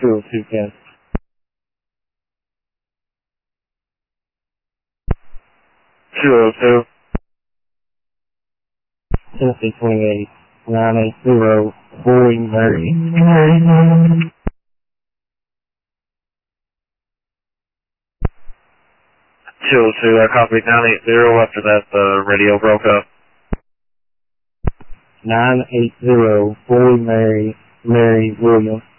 202 Ken. 202. Tennessee 28, 980, Boy Mary. 202, I copied 980, after that the radio broke up. 980, Boy Mary, Mary William.